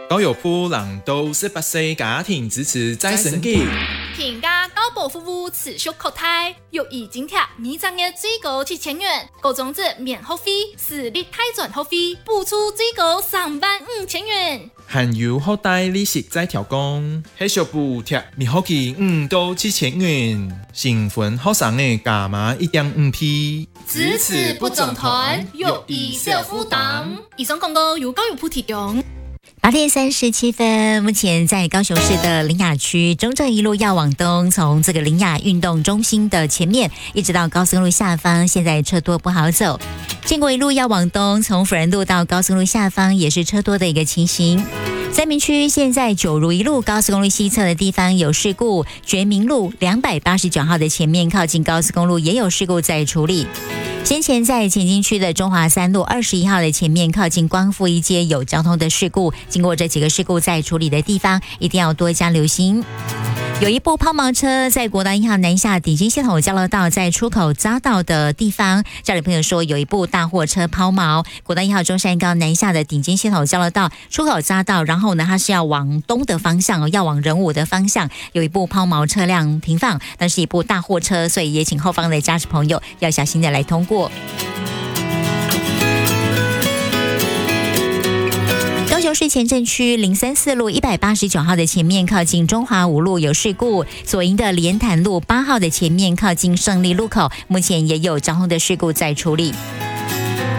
高友坡人都18歲家庭支持再生機。 平價高保服務持續擴大，育兒津貼每個月最高7000元，高中職免學費，私立大專學費補助最高35000元。 含有學貸利息再調降，繼續補貼免學期5到7000元，新婚學生嘅加碼1.5倍。 支持不總團，育兒小負擔。以上廣告由高友鋪提供。 8點37分，目前在高雄市的苓雅區中正一路要往東，從這個苓雅運動中心的前面一直到高速公路下方，現在車多不好走。建國一路要往東，從輔仁路到高速公路下方也是車多的一個情形。三民區現在九如一路高速公路西側的地方有事故，覺明路289號的前面靠近高速公路也有事故在處理。先前在前進區的中華3路21號的前面靠近光復一街有交通的事故，經過這幾個事故在處理的地方一定要多加留心。有一部拋錨車在國道1號南下頂金系統交流道在出口匝道的地方，這裡朋友說有一部大貨車拋錨，國道1號中山高南下的頂金系統交流道出口匝道，然後呢它是要往東的方向，要往仁武的方向，有一部拋錨車輛停放，但是一部大貨車，所以也請後方的駕駛朋友要小心的來通過。高雄市前鎮區034路189號的前面靠近中華5路有事故，左營的連潭路8號的前面靠近勝利路口，目前也有交通的事故在處理。